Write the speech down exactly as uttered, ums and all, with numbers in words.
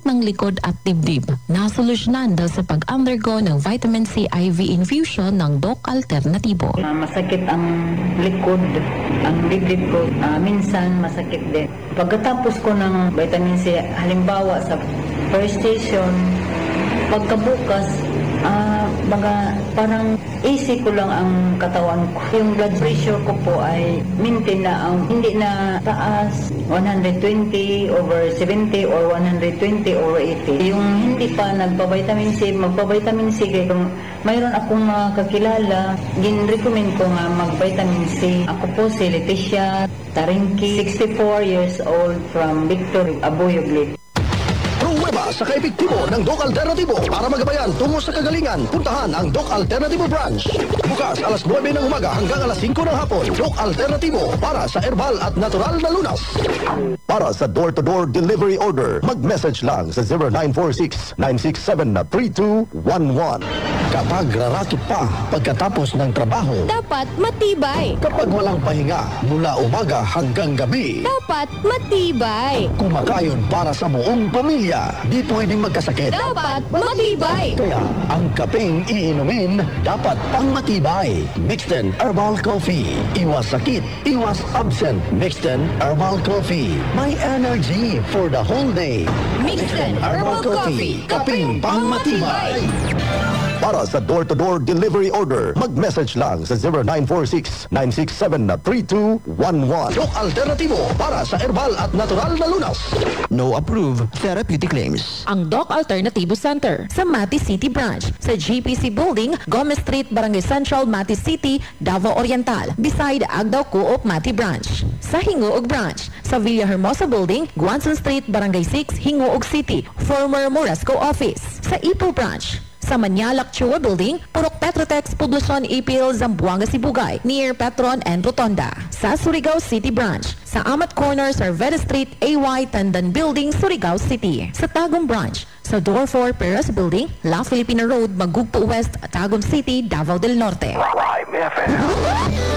ng likod at dibdib. Nasolusyonan dahil sa pag-undergo ng vitamin C I V infusion ng Doc Alternatibo. Uh, masakit ang likod, ang dibdib ko. Uh, minsan masakit din. Pagkatapos ko ng vitamin C, halimbawa sa first station, pagkabukas, ah, baga, parang easy ko lang ang katawan ko. Yung blood pressure ko po ay maintain na ang hindi na taas, one twenty over seventy or one twenty over eighty. Yung hindi pa nagpa-vitamin C, magpa-vitamin C kaya kung mayroon akong mga kakilala, gin-recommend ko nga mag-vitamin C. Ako po si Leticia Taringki, sixty-four years old from Victor, Abuyog. Pruweba sa kaepektibo ng Doc Alternatibo para magabayan tungo sa kagalingan. Puntahan ang Doc Alternatibo branch. Bukas alas nuwebe ng umaga hanggang alas singko ng hapon. Doc Alternatibo para sa herbal at natural na lunas. Para sa door-to-door delivery order, mag-message lang sa zero nine four six, nine six seven, three two one one. Kapag rarakit pa pagkatapos ng trabaho, dapat matibay. kapag walang pahinga mula umaga hanggang gabi, Dapat matibay. kumakayon para sa buong pamilya, di pwedeng magkasakit. Dapat matibay. Kaya ang kapeng iinumin dapat pang matibay. Mixten Herbal Coffee. Iwas sakit, iwas absent. Mixten Herbal Coffee. May energy for the whole day. Mixten Herbal Coffee. Kapeng pang matibay. Para sa door-to-door delivery order, mag-message lang sa zero nine four six, nine six seven, three two one one. Doc Alternatibo para sa herbal at natural na lunas. No approved therapeutic claims. Ang Doc Alternativo Center sa Mati City Branch sa G P C Building, Gomez Street, Barangay Central, Mati City, Davao Oriental, beside Agdao Co-op Mati Branch. Sa Hingoog Branch sa Villahermosa Building, Guanzon Street, Barangay six, Hingoog City, former Morasco Office. Sa Ipo Branch sa Manialac Chua Building, Purok Petrotex, Poblacion, Ipil, Zamboanga, Sibugay, near Petron and Rotonda. Sa Surigao City Branch, sa Amat Corner, Cervera Street, A Y, Tandan Building, Surigao City. Sa Tagum Branch, sa Door four, Perez Building, La Filipina Road, Magugpo West, Tagum City, Davao del Norte. Prime F M.